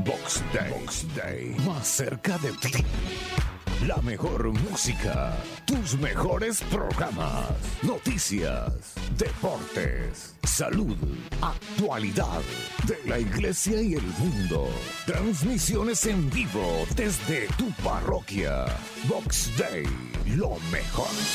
Box Day. Más cerca de ti. La mejor música, tus mejores programas, noticias, deportes, salud, actualidad de la iglesia y el mundo. Transmisiones en vivo desde tu parroquia. Box Day, lo mejor.